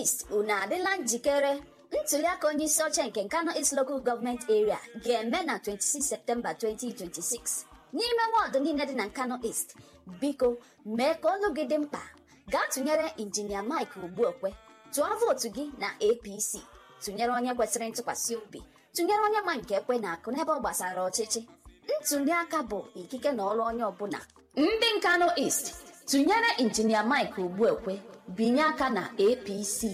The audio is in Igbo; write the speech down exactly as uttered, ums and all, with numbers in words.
East unu adịla njikere? Ntuliaka onye isi oche nke Nkanu East Local Government Area ga-eme na twenty-six September twenty twenty-six n'ime wọdụ niile dị na Nkanu East. Biko mee ka olu gị dị mkpa. Gaa tụnyere Injinia Mike Ogbuekwe. Tụọ vootu gị na A P C. Tụnyere onye kwesịrị ntụkwasị obi. Tụnyere onye ma nke ekwe na akụ n'ebe ọ gbasara ọchịchị. Ntuliaka bụ ikike na ọrụ onye ọbụla. Ndị Nkanu East, tụnyere Injinia Mike Ogbuekwe, binye aka na A P C.